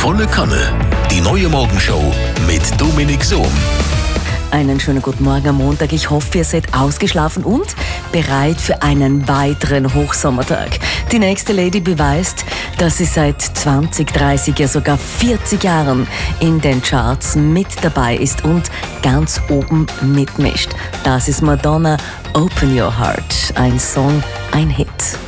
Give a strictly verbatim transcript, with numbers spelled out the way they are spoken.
Volle Kanne. Die neue Morgenshow mit Dominik Sohm. Einen schönen guten Morgen am Montag. Ich hoffe, ihr seid ausgeschlafen und bereit für einen weiteren Hochsommertag. Die nächste Lady beweist, dass sie seit zwanzig, dreißig, ja sogar vierzig Jahren in den Charts mit dabei ist und ganz oben mitmischt. Das ist Madonna, Open Your Heart. Ein Song, ein Hit.